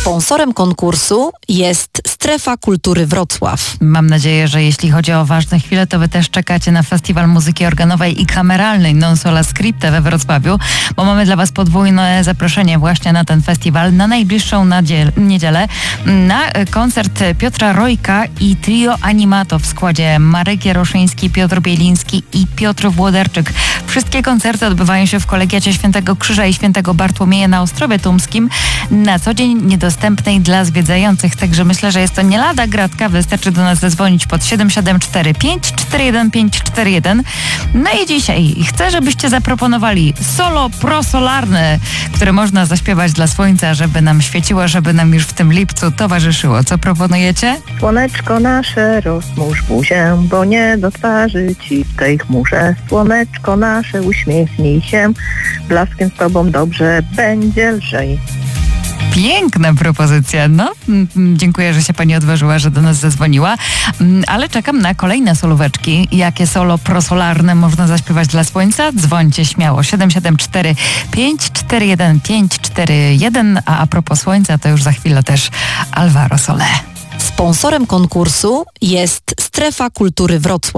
Sponsorem konkursu jest Strefa Kultury Wrocław. Mam nadzieję, że jeśli chodzi o ważne chwile, to wy też czekacie na Festiwal Muzyki Organowej i Kameralnej Non Sola Scripta we Wrocławiu, bo mamy dla was podwójne zaproszenie właśnie na ten festiwal na najbliższą niedzielę na koncert Piotra Rojka i trio Animato w składzie Marek Jaroszyński, Piotr Bieliński i Piotr Włodarczyk. Wszystkie koncerty odbywają się w Kolegiacie Świętego Krzyża i Świętego Bartłomieja na Ostrowie Tumskim, na co dzień niedostępnej dla zwiedzających. Także myślę, że jest to nie lada gratka. Wystarczy do nas zadzwonić pod 7745 41541. No i dzisiaj chcę, żebyście zaproponowali solo prosolarne, które można zaśpiewać dla słońca, żeby nam świeciło, żeby nam już w tym lipcu towarzyszyło. Co proponujecie? Słoneczko nasze, rozmusz buzię, bo nie do twarzy ci w tej chmurze. Słoneczko nasze, uśmiechnij się, blaskiem z tobą dobrze będzie lżej. Piękna propozycja. No, dziękuję, że się pani odważyła, że do nas zadzwoniła. Ale czekam na kolejne solóweczki. Jakie solo prosolarne można zaśpiewać dla słońca? Dzwońcie śmiało. 774 541 541. A propos słońca, to już za chwilę też Alvaro Soler. Sponsorem konkursu jest Strefa Kultury Wrocław.